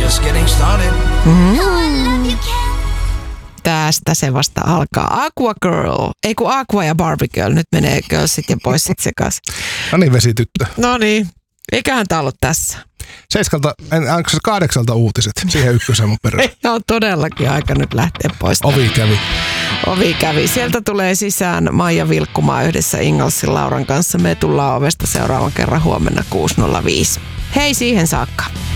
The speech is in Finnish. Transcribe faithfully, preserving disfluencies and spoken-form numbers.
just getting started. Mm. Tästä se vasta alkaa. Aqua Girl. Ei kun Aqua ja Barbie Girl. Nyt menee girlsit ja boysit sekas. No niin, vesityttö. No niin. Eiköhän tää ollut tässä. Seiskalta, onko se kahdeksalta uutiset? Siihen ykkösen mun perään. On todellakin aika nyt lähteä pois. Ovi kävi. Ovi kävi. Sieltä tulee sisään Maija Vilkkumaa yhdessä Ingalsin Lauran kanssa. Me tullaan ovesta seuraavan kerran huomenna kuusi nolla viisi. Hei siihen saakka.